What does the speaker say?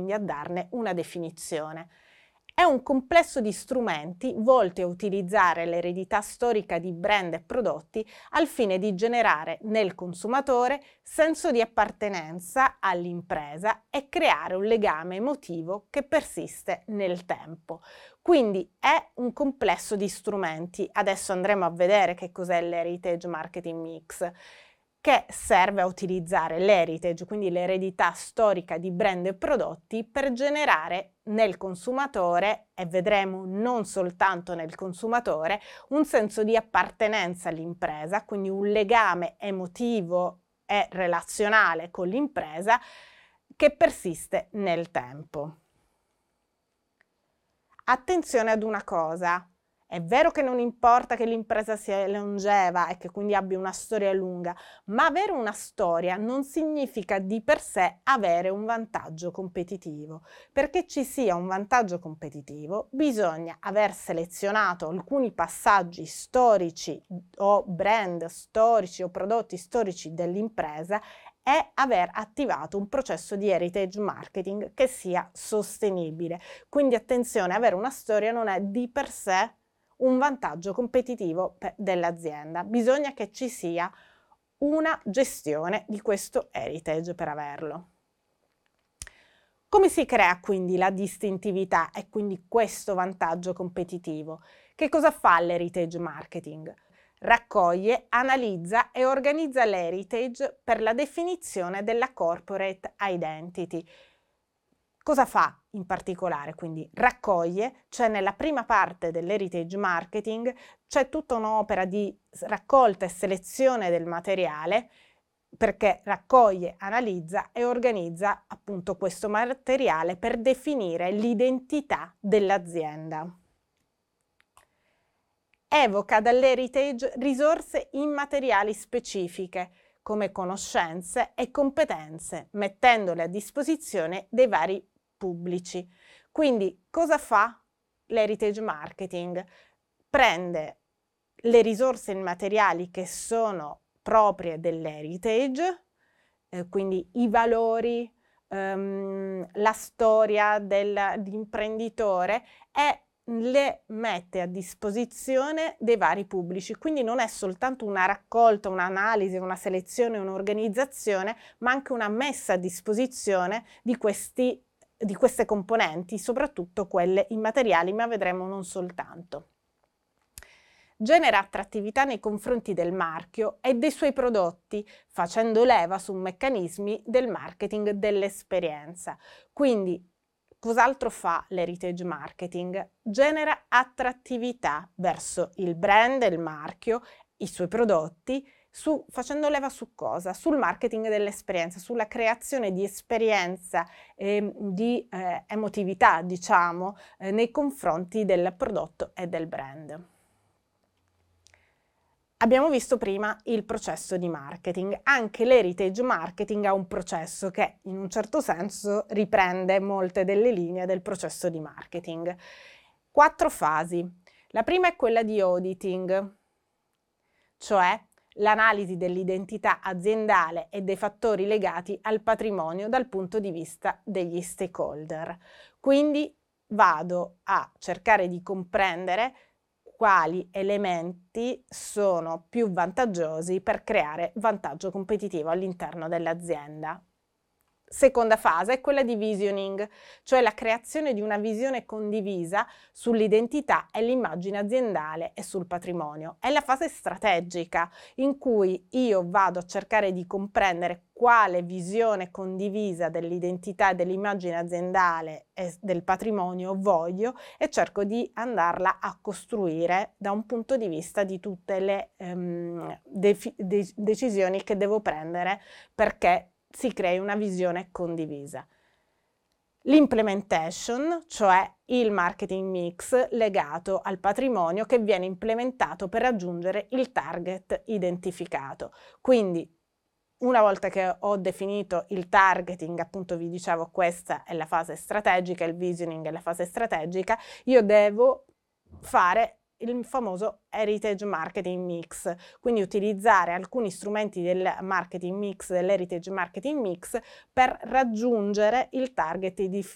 quindi a darne una definizione. È un complesso di strumenti volti a utilizzare l'eredità storica di brand e prodotti al fine di generare nel consumatore senso di appartenenza all'impresa e creare un legame emotivo che persiste nel tempo. Quindi è un complesso di strumenti. Adesso andremo a vedere che cos'è l'Heritage Marketing Mix, che serve a utilizzare l'heritage, quindi l'eredità storica di brand e prodotti, per generare nel consumatore, e vedremo non soltanto nel consumatore, un senso di appartenenza all'impresa, quindi un legame emotivo e relazionale con l'impresa che persiste nel tempo. Attenzione ad una cosa. È vero che non importa che l'impresa sia longeva e che quindi abbia una storia lunga, ma avere una storia non significa di per sé avere un vantaggio competitivo. Perché ci sia un vantaggio competitivo, bisogna aver selezionato alcuni passaggi storici o brand storici o prodotti storici dell'impresa e aver attivato un processo di heritage marketing che sia sostenibile. Quindi attenzione, avere una storia non è di per sé un vantaggio competitivo dell'azienda. Bisogna che ci sia una gestione di questo heritage per averlo. Come si crea quindi la distintività e quindi questo vantaggio competitivo? Che cosa fa l'heritage marketing? Raccoglie, analizza e organizza l'heritage per la definizione della corporate identity. Cosa fa in particolare? Quindi raccoglie, cioè nella prima parte dell'heritage marketing c'è tutta un'opera di raccolta e selezione del materiale, perché raccoglie, analizza e organizza appunto questo materiale per definire l'identità dell'azienda. Evoca dall'heritage risorse immateriali specifiche, come conoscenze e competenze, mettendole a disposizione dei vari pubblici. Quindi cosa fa l'heritage marketing? Prende le risorse immateriali che sono proprie dell'heritage, quindi i valori, la storia dell'imprenditore, e le mette a disposizione dei vari pubblici. Quindi non è soltanto una raccolta, un'analisi, una selezione, un'organizzazione, ma anche una messa a disposizione di queste componenti, soprattutto quelle immateriali, ma vedremo non soltanto. Genera attrattività nei confronti del marchio e dei suoi prodotti, facendo leva su meccanismi del marketing dell'esperienza. Quindi, cos'altro fa l'heritage marketing? Genera attrattività verso il brand, il marchio, i suoi prodotti, facendo leva su cosa? Sul marketing dell'esperienza, sulla creazione di esperienza e di emotività, diciamo, nei confronti del prodotto e del brand. Abbiamo visto prima il processo di marketing. Anche l'heritage marketing ha un processo che in un certo senso riprende molte delle linee del processo di marketing. 4 fasi. La prima è quella di auditing, cioè l'analisi dell'identità aziendale e dei fattori legati al patrimonio dal punto di vista degli stakeholder. Quindi vado a cercare di comprendere quali elementi sono più vantaggiosi per creare vantaggio competitivo all'interno dell'azienda. Seconda fase è quella di visioning, cioè la creazione di una visione condivisa sull'identità e l'immagine aziendale e sul patrimonio. È la fase strategica in cui io vado a cercare di comprendere quale visione condivisa dell'identità e dell'immagine aziendale e del patrimonio voglio e cerco di andarla a costruire da un punto di vista di tutte le decisioni che devo prendere perché si crei una visione condivisa. L'implementation, cioè il marketing mix legato al patrimonio che viene implementato per raggiungere il target identificato. Quindi una volta che ho definito il targeting, appunto vi dicevo questa è la fase strategica, il visioning è la fase strategica, io devo fare il famoso heritage marketing mix, quindi utilizzare alcuni strumenti del marketing mix, dell'heritage marketing mix, per raggiungere il target